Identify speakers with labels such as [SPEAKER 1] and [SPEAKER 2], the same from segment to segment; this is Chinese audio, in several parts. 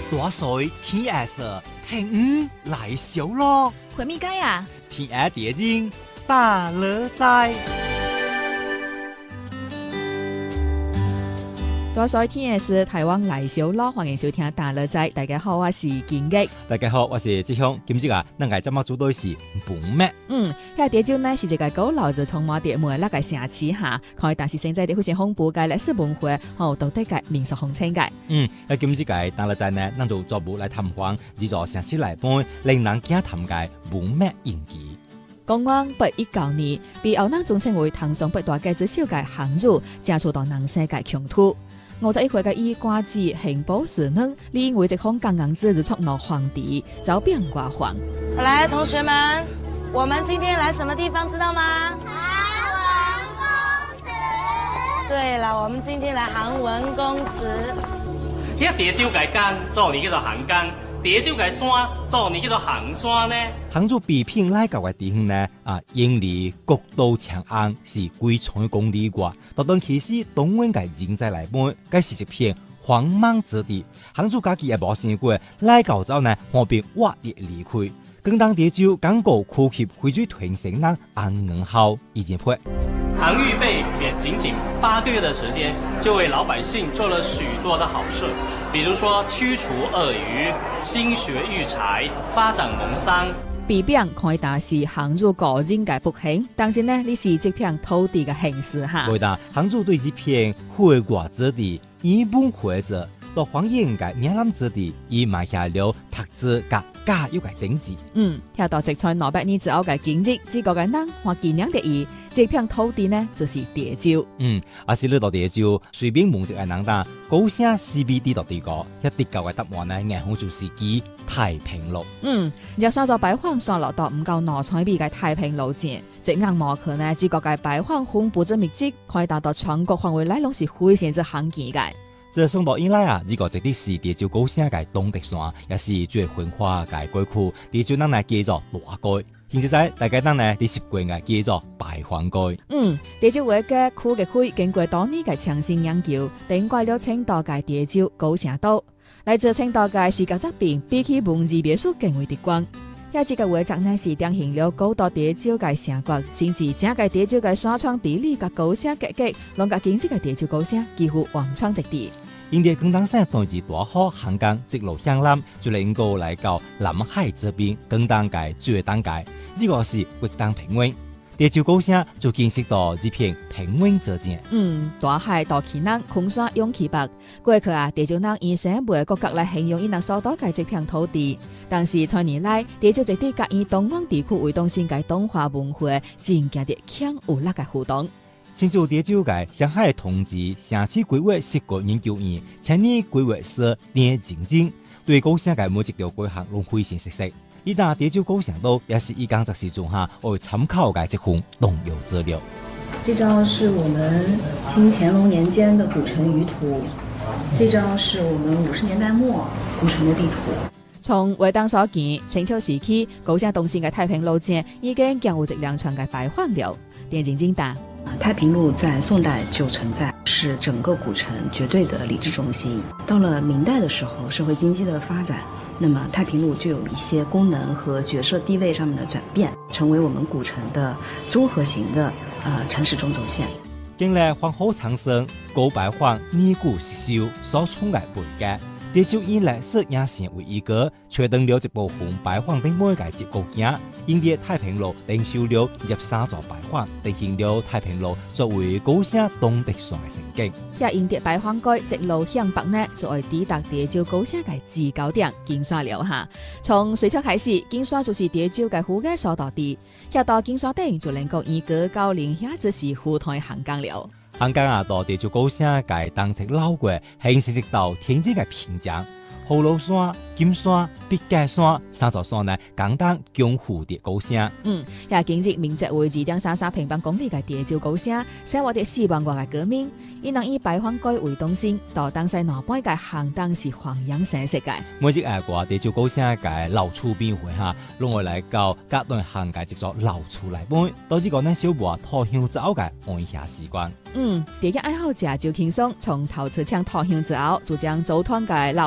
[SPEAKER 1] 大水天下色，天来小咯。
[SPEAKER 2] 回咪街啊？
[SPEAKER 1] 天下地精大乐在。
[SPEAKER 2] 多所天嘅是台灣來小咯，歡迎收聽大樂仔。大家好，我是建吉。
[SPEAKER 1] 大家好，我是志雄。今日啊，咱個節目主題是本咩？
[SPEAKER 2] 遐地州呢是一個古老就充滿地門那個城市哈，可以但是現在的好似恐怖嘅歷史文化，道德嘅民俗風情嘅。
[SPEAKER 1] 今日個大樂仔呢，咱就逐步來探訪呢座城市內本令人驚嘆嘅本咩印記。
[SPEAKER 2] 公元819年，被歐人總稱為唐宋8大傑之首嘅項羽，接觸到人世嘅疆土。51歲嘅伊瓜子刑部侍郎，理應為這項剛剛之日出鬧皇帝，遭變掛皇。
[SPEAKER 3] 來，同學們，我們今天來什麼地方知道嗎？
[SPEAKER 4] 韓文公祠。
[SPEAKER 3] 對了，我們今天來韓文公祠。
[SPEAKER 5] 遐地州嘅江，做呢叫做韓江；地州嘅山，做呢叫做韓山呢。
[SPEAKER 1] 項羽被聘來到嘅地方呢，因離國都長安是幾千公里外。當其實東灣嘅人在來本，該是一片荒茫之地。項羽家己也無想過，來到之後呢，河邊挖裂離開。更當地州剛過苦澀回追屯城人安寧後已經破。
[SPEAKER 5] 項羽被免僅僅8個月的時間，就為老百姓做了許多的好事，比如說驅除鱷魚、興學育才、發展農桑。
[SPEAKER 2] 被貶可以打是項羽個人嘅不幸，但是呢，你是這片土地嘅幸事哈。
[SPEAKER 1] 對的，項羽對這片開國之地一本活着，到荒野嘅嶺南之地，已埋下了特質嘅家有嘅種子。
[SPEAKER 2] 遐到直在200年之後嘅今日，這個嘅人或紀念的意，這片土地呢就是地州。
[SPEAKER 1] 是呢度地州，隨便問一個人答，高聲 CBD 到地個，一啲舊嘅答案呢，硬好就是記太平路。
[SPEAKER 2] 若稍作擺放上落到唔夠攞彩筆嘅太平路線，這硬模可呢，這個嘅擺放恐怖之密集，可以達到全國範圍內攏是非常之罕見嘅。
[SPEAKER 1] 這上到以來啊，呢個直啲是地州高聲嘅東德山，也是最繁華嘅街區。地州人呢叫做大街，現在大家人呢啲習慣嘅叫做白番街。
[SPEAKER 2] 地州話嘅區嘅區經過多年嘅詳細研究，定過了青島嘅地州高聲島。來自青島嘅視覺作品比起文字描述更為直觀。遐這個畫作呢是定型了高度地州嘅城國，甚至整個地州嘅山川地理嘅高聲結構，讓個經濟嘅地州高聲幾乎完全一致。
[SPEAKER 1] 因地廣東省當時大河漢江直路向南，就能夠來到南海這邊廣東界最當界，呢個是活動平穩。地州高聲就見識到這片平穩之境。
[SPEAKER 2] 大海大氣人，空山湧起白。過去啊，地州人以生活國格來形容伊那所到嘅這片土地，但是多年來，地州這地甲以東灣地區為中心嘅東華文化，漸漸地強有力嘅互動。
[SPEAKER 1] 新竹地州嘅上海同志城市規劃設計研究院青年規劃師連靜靜對高聲嘅每一條規劃攏非常熟悉。依家地州高聲島也是以工作時中下為參考嘅一份動用資料。
[SPEAKER 6] 這張是我們清乾隆年間的古城輿圖，這張是我們50年代末古城的地圖。
[SPEAKER 2] 從畫檔所見，清朝時期高聲東線嘅太平路線已經經有一兩場嘅擺放了。連靜靜答。
[SPEAKER 6] 太平路在宋代就存在，是整個古城絕對的理智中心。到了明代的時候，社會經濟的發展，那麼太平路就有一些功能和角色地位上面的轉變，成為我們古城的綜合型的城市中軸線。
[SPEAKER 1] 經歷皇后長生、高白坊、二古石秀所創嘅背景，地州以歷史影線為依據，確定了一部分白坊等每個結構件。因地太平路領受了23座白坊，定型了太平路作為高聲東德山嘅成景。
[SPEAKER 2] 遐因地白坊街直路向北呢，就會抵達地州高聲嘅制高點金沙了哈。從隋朝開始，金沙就是地州嘅府嘅所到地。遐到金沙頂就能夠以高高嶺遐只是富台漢江了。
[SPEAKER 1] 漢江啊，到地州高聲嘅當成老過，形成一道天際嘅屏障。葫蘆山、金山、筆架山三座山呢，簡單共蝴蝶高聲。
[SPEAKER 2] 遐經濟面積為2.33平方公里嘅地州高聲，生活着4萬外嘅居民。伊能以白坊街為中心，到東西南北嘅巷道是黃楊成色嘅。
[SPEAKER 1] 每日過地州高聲嘅老厝邊會下，攏會來到隔段巷嘅一座老厝內本，到這個呢小無桃香之後嘅安遐時光。
[SPEAKER 2] 地嘅愛好者就輕鬆從頭次搶桃香之後，就將組團嘅老厝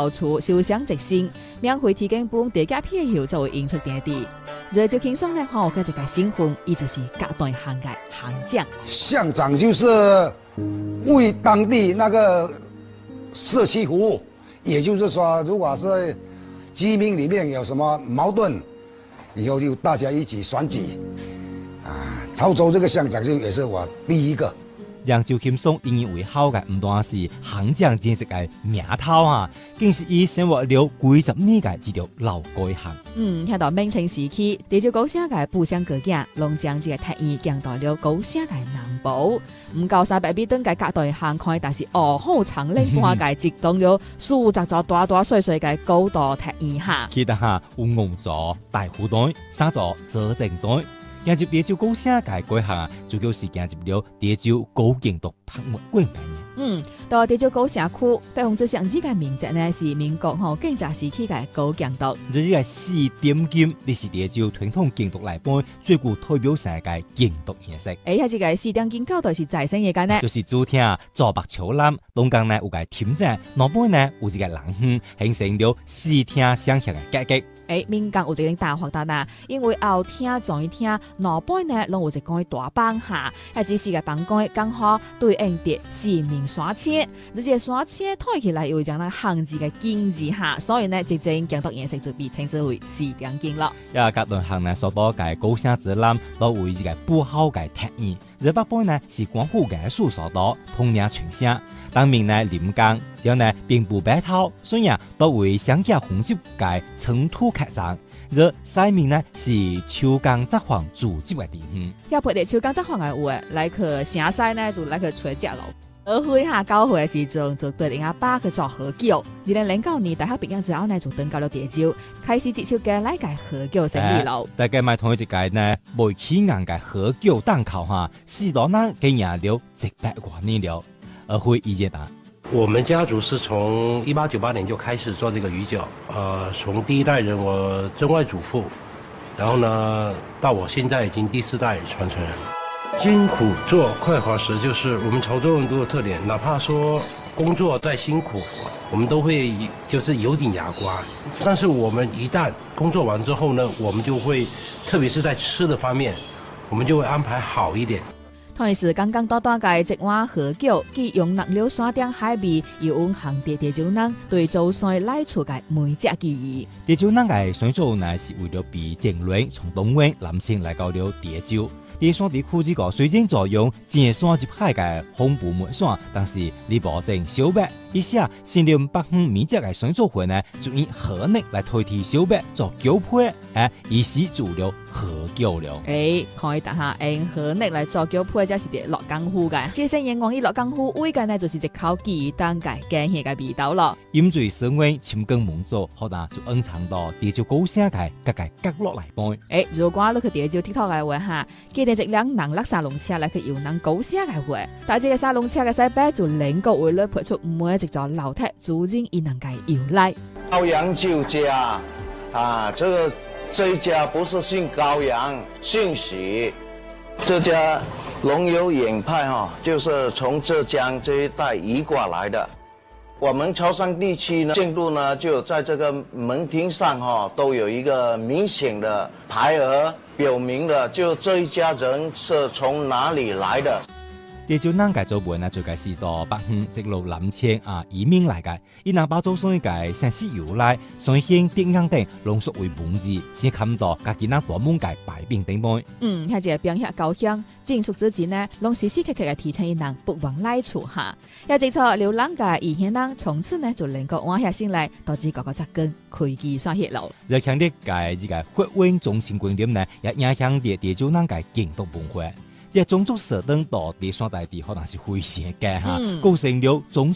[SPEAKER 2] 受傷直線，免費提供本地價票票作為演出點滴。這就輕鬆呢，好嘅一個新聞，伊就是各大行嘅行獎。
[SPEAKER 7] 巷長就是為當地那個社區服務，也就是說，如果是居民裡面有什麼矛盾，以後就大家一起選舉。潮州這個巷長就也是我第一個。
[SPEAKER 1] 讓周輕鬆引以為豪嘅唔單是行獎正式嘅名頭啊，更是以生活了幾十年嘅一條老改行。
[SPEAKER 2] 喺到明清時期，地州高城嘅步鄉哥囝，攏將這個特意降到了高城嘅南部。唔夠300米等嘅各大行看，但是好長領花嘅激動了數十座大大細細嘅高度特意下。
[SPEAKER 1] 記得下有五座大虎隊、3座左正隊。迎接地州高城嘅改行啊，主要是迎接了地州高建築拍賣館百年。
[SPEAKER 2] 到地州高城區，百分之上之嘅面積呢是民國建設時期嘅高建築。
[SPEAKER 1] 這是個4點金，你是地州傳統建築內部最具代表性嘅建築形式。
[SPEAKER 2] 喺這個4點金高度是在生嘅間呢，
[SPEAKER 1] 就是主廳左北朝南，東間呢有個亭仔，南邊呢有一個廊巷，形成了4廳相合嘅格局。
[SPEAKER 2] 民間有一個大發達啦，因為後廳、左廳、南邊呢，攏有一個大房下，係只是個房間剛好對應着4面山車，這個山車睇起來又將那巷子嘅景致下，所以呢，這種建築顏色就被稱之為4點金咯。
[SPEAKER 1] 各段巷呢，所多嘅高城之南，都為一個不好嘅特意。而北邊呢是官府藝術所多，通領全省。當面呢臨江，之後呢並不白頭，所以啊都為鄉下紅州嘅塵土客棧。而西面呢是秋江札幌組織嘅地方。要
[SPEAKER 2] 配啲秋江札幌嘅話，來去城西呢就來去吹隻咯。而會下交會嘅時陣，就對人家爸去做喝酒。2009年大學畢業之後呢，就登到了地州，開始接觸嘅來屆喝酒生意咯。
[SPEAKER 1] 大家買同一屆呢，未起硬嘅喝酒檔口哈，許多人經營了100多年了。而會意見答，
[SPEAKER 8] 我們家族是從1898年就開始做這個魚酒，從第一代人我曾外祖父，然後呢到我現在已經第4代傳承人。辛苦做快活時，就是我們潮州人都有特點，哪怕說工作再辛苦，我們都會就是有點牙關。但是我們一旦工作完之後呢，我們就會，特別是在吃的方面，我們就會安排好一點。
[SPEAKER 2] 同時，剛剛多嘅一碗喝酒，既用納了山頂海味，又蘊含地州人對祖先來處嘅每隻記憶。
[SPEAKER 1] 地州人嘅先祖呢是為了避戰亂，從東灣南遷來到了地州。地山地區這個水晶作用，正山入海嘅恐怖門山，但是你保證小白一下先令北方民族嘅先祖會呢，就以河溺來代替小白做酒配，於是做了喝酒了。
[SPEAKER 2] 可以打下用河溺來做酒配，即是啲落江湖嘅。這些人往以落江湖味嘅呢，就是一口記憶當嘅驚喜嘅味道咯。
[SPEAKER 1] 飲醉生威，深耕蒙祖，好啦，就隱藏到地州高城嘅各個角落來搬。
[SPEAKER 2] 如果你去地州TikTok嘅話哈，記得一輛人拉沙龍車來去遊覽高城嘅話，但這個沙龍車嘅西邊就能夠為你配出每一座樓梯，主人亦能夠遊來。
[SPEAKER 9] 高陽酒家這一家不是姓高陽，姓許。這家龍友演派就是從浙江這一帶移過來的。我們潮汕地區呢，建築呢就在這個門庭上都有一個明顯的牌額，表明的就這一家人是從哪裡來的。
[SPEAKER 1] 地州人嘅祖輩呢，最介是到北方一路南遷移民來嘅，伊能把祖先嘅姓氏由來、姓姓點樣等濃縮為文字，先看到家己那大門嘅擺餅頂杯。
[SPEAKER 2] 係一個表現高興，進出之前呢，攏時時刻刻嘅提醒伊人不忘來處下。也即錯流浪嘅異鄉人，從此呢就能夠安下心來，導致各個扎根開機刷血路。
[SPEAKER 1] 而強烈嘅呢個發展中心觀點呢，也影響到地州人嘅建築文化。即係種族設定到地山大地，可能是非常嘅構成了種族